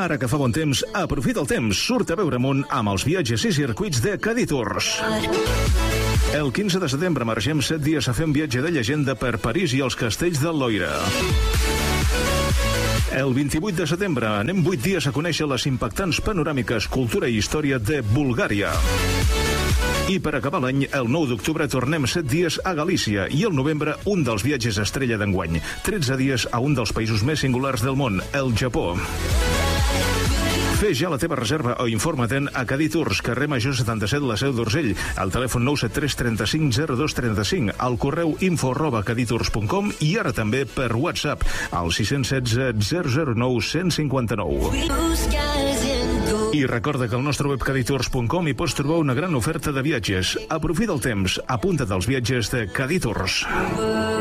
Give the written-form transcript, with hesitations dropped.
Ara que fa bon temps, aprofita el temps. Surt a veure món amb els viatges i circuits de Cadí Tours. El 15 de setembre marxem 7 dies a fer un viatge de llegenda per París i els castells del Loira. El 28 de setembre anem 8 dies a conèixer les impactants panoràmiques, cultura i història de Bulgària. I per acabar l'any, el 9 d'octubre tornem 7 dies a Galícia i el novembre un dels viatges estrella d'enguany. 13 dies a un dels països més singulars del món, el Japó. Fes ja la teva reserva o informa-te'n a Cadí Tours, carrer Major 77, la Seu d'Urgell, al telèfon 973 35 02 35, al correu info@caditours.com i ara també per WhatsApp, al 616 009 159. I recorda que al nostre web caditours.com hi pots trobar una gran oferta de viatges. Aprofita el temps, apunta't als viatges de Cadí Tours.